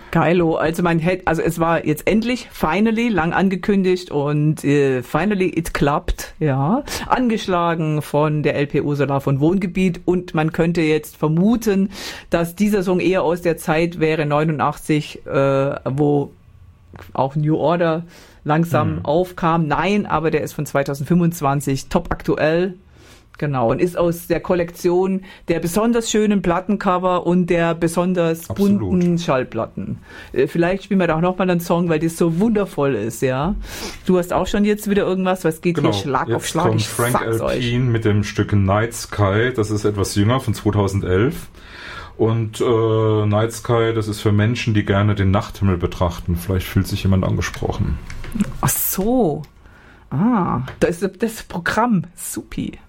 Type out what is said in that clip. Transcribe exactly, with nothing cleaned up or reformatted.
Geilo, also man hätte, also es war jetzt endlich, finally, lang angekündigt und äh, finally it klappt, ja, angeschlagen von der L P Ursula von Wohngebiet und man könnte jetzt vermuten, dass dieser Song eher aus der Zeit wäre, neunundachtzig, äh, wo auch New Order langsam hm. aufkam. Nein, aber der ist von zweitausendfünfundzwanzig, top aktuell. Genau, und ist aus der Kollektion der besonders schönen Plattencover und der besonders Absolut. bunten Schallplatten. Äh, vielleicht spielen wir da auch nochmal einen Song, weil das so wundervoll ist, ja. Du hast auch schon jetzt wieder irgendwas, was geht genau. hier Schlag jetzt auf Schlag. Kommt ich Frank sag's euch. Alpine mit dem Stück Night Sky, das ist etwas jünger, von zweitausendelf. Und äh, Night Sky, das ist für Menschen, die gerne den Nachthimmel betrachten. Vielleicht fühlt sich jemand angesprochen. Ach so. Ah, das ist das Programm. Supi.